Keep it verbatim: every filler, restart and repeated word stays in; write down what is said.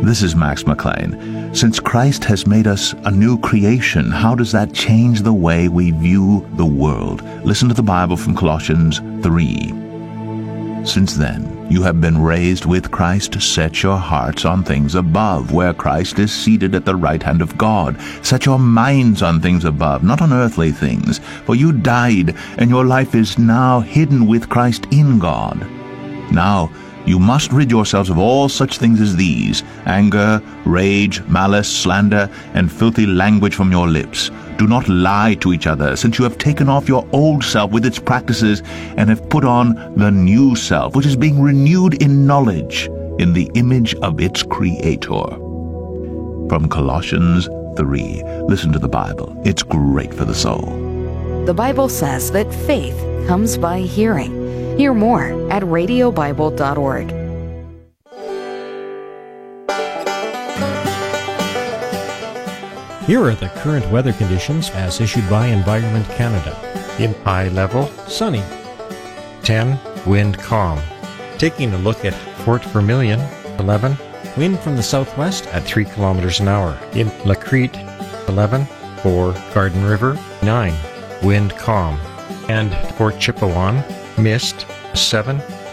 This is Max McLean. Since Christ has made us a new creation, how does that change the way we view the world? Listen to the Bible from Colossians three. Since then, you have been raised with Christ. Set your hearts on things above, where Christ is seated at the right hand of God. Set your minds on things above, not on earthly things. For you died, and your life is now hidden with Christ in God. Now, you must rid yourselves of all such things as these: anger, rage, malice, slander, and filthy language from your lips. Do not lie to each other, since you have taken off your old self with its practices and have put on the new self, which is being renewed in knowledge in the image of its Creator. From Colossians three. Listen to the Bible. It's great for the soul. The Bible says that faith comes by hearing. Hear more at radio bible dot org. Here are the current weather conditions as issued by Environment Canada. In high level, Sunny. ten, wind calm. Taking a look at Fort Vermilion, eleven, Wind from the southwest at three kilometers an hour. In La Crete, eleven, for Garden River, nine, wind calm. And Fort Chipewyan, mist, seven,